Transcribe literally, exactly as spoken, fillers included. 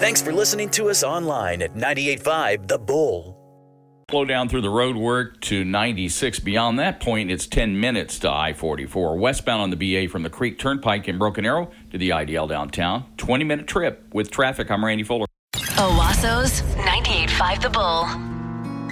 Thanks for listening to us online at ninety-eight point five The Bull. Slow down through the road work to ninety-six. Beyond that point, it's ten minutes to I forty-four. Westbound on the B A from the Creek Turnpike in Broken Arrow to the I D L downtown. twenty-minute trip with traffic. I'm Randy Fuller. Owasso's ninety-eight point five The Bull.